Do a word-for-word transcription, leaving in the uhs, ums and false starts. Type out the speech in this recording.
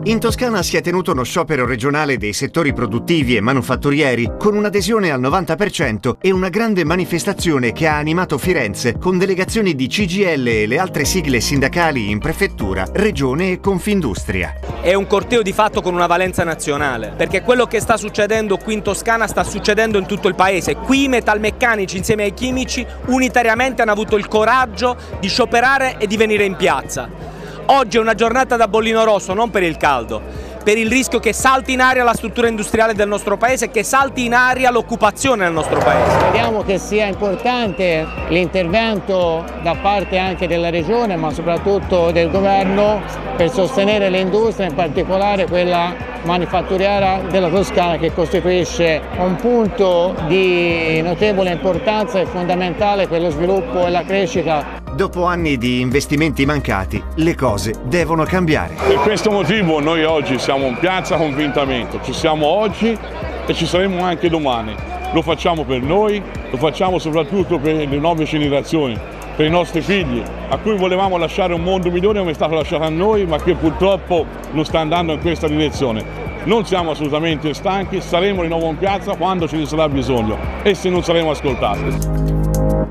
In Toscana si è tenuto uno sciopero regionale dei settori produttivi e manufatturieri con un'adesione al novanta per cento e una grande manifestazione che ha animato Firenze con delegazioni di C G I L e le altre sigle sindacali in prefettura, regione e Confindustria. È un corteo di fatto con una valenza nazionale, perché quello che sta succedendo qui in Toscana sta succedendo in tutto il paese. Qui i metalmeccanici insieme ai chimici unitariamente hanno avuto il coraggio di scioperare e di venire in piazza. Oggi è una giornata da bollino rosso, non per il caldo, per il rischio che salti in aria la struttura industriale del nostro paese e che salti in aria l'occupazione nel nostro paese. Crediamo che sia importante l'intervento da parte anche della Regione, ma soprattutto del Governo, per sostenere l'industria, in particolare quella manifatturiera della Toscana, che costituisce un punto di notevole importanza e fondamentale per lo sviluppo e la crescita. Dopo anni di investimenti mancati, le cose devono cambiare. Per questo motivo noi oggi siamo in piazza convintamente, ci siamo oggi e ci saremo anche domani. Lo facciamo per noi, lo facciamo soprattutto per le nuove generazioni, per i nostri figli, a cui volevamo lasciare un mondo migliore come è stato lasciato a noi, ma che purtroppo non sta andando in questa direzione. Non siamo assolutamente stanchi, saremo di nuovo in piazza quando ce ne sarà bisogno e se non saremo ascoltati.